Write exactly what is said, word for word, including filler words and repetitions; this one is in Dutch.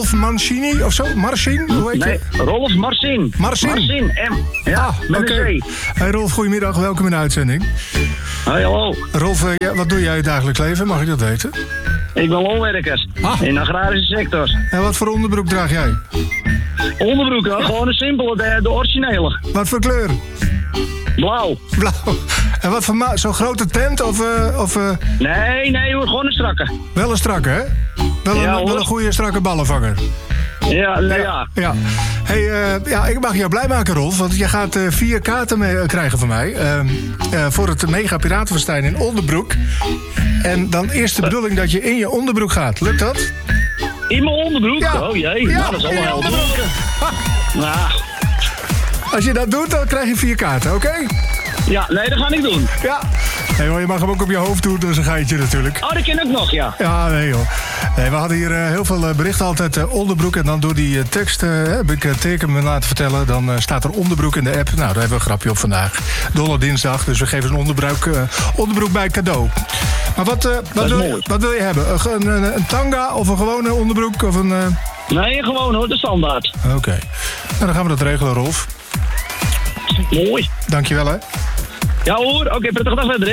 Rolf Mancini of zo? Marcin? Hoe heet Nee, je? Rolf Marcin. Marcin. Marcin, M. Ja, Ah, met oké. een C. Hey Rolf, goedemiddag. Welkom in de uitzending. Hoi, hallo. Rolf, eh, ja, wat doe jij in het dagelijks leven? Mag ik dat weten? Ik ben loonwerker. Ah. In de agrarische sector. En wat voor onderbroek draag jij? Onderbroek, hoor. Gewoon een simpele, de, de originele. Wat voor kleur? Blauw. Blauw. En wat voor ma- zo'n grote tent of, uh, of uh, Nee, nee hoor, gewoon een strakke. wel een strakke, hè? Wel een, Ja, hoor. wel een goede strakke ballenvanger. Ja, nee, ja. Ja. Hey, uh, ja, ik mag jou blij maken, Rolf, want je gaat uh, vier kaarten mee, uh, krijgen van mij. Uh, uh, voor het Mega Piratenfestijn in Onderbroek. En dan eerst de bedoeling dat je in je onderbroek gaat. Lukt dat? In mijn onderbroek? Ja. Oh jee, Ja, nou, dat is in je allemaal helder. onderbroek. Nou, Als je dat doet, dan krijg je vier kaarten, oké? Okay? ja, nee, dat ga ik doen. Ja. Nee, hoor, je mag hem ook op je hoofd doen, dus een geitje natuurlijk. Oh, dat ken ik nog, ja. Ja, nee joh. Nee, we hadden hier uh, heel veel uh, berichten altijd uh, onderbroek. En dan door die uh, tekst uh, heb ik uh, teken me laten vertellen. Dan uh, staat er onderbroek in de app. Nou, daar hebben we een grapje op vandaag. Dolle dinsdag, dus we geven een onderbroek, uh, onderbroek bij cadeau. Maar wat, uh, wat, wil, mooi. wat wil je hebben? Een, een, een tanga of een gewone onderbroek? Of een, uh... Nee, gewoon hoor, de standaard. Oké. Okay. Nou, dan gaan we dat regelen, Rolf. Mooi. Dankjewel, hè. Ja hoor, oké, prettige dag verder.